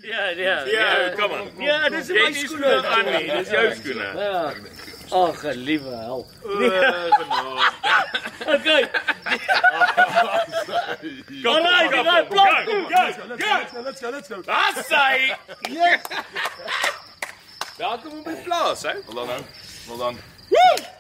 Ja, kom maar. Ja, dis my skoene. Aan nie, dis jou skoene. Ja. Ag, liewe hel. Okay. Kom, Let's go. Daar sy. Welkom op die plaas, hè? Well done.